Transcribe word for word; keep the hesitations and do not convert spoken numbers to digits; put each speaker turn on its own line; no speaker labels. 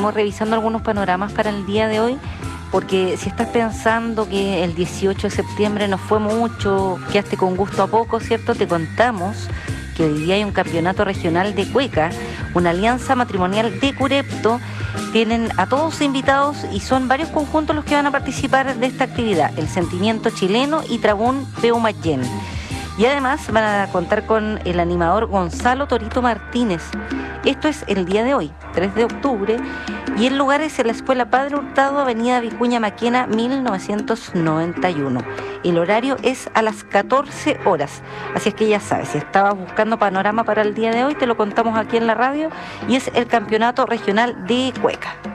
estuvimos revisando algunos panoramas para el día de hoy, porque si estás pensando que el dieciocho de septiembre no fue mucho, quedaste con gusto a poco, ¿cierto? Te contamos que hoy día hay un campeonato regional de cueca, una alianza matrimonial de Curepto. Tienen a todos invitados y son varios conjuntos los que van a participar de esta actividad: El Sentimiento Chileno y Trabún Peumayén. Y además van a contar con el animador Gonzalo Torito Martínez. Esto es el día de hoy, tres de octubre, y el lugar es en la Escuela Padre Hurtado, Avenida Vicuña Maquena, mil novecientos noventa y uno. El horario es a las catorce horas, así es que ya sabes, si estabas buscando panorama para el día de hoy, te lo contamos aquí en la radio, y es el Campeonato Regional de Cueca.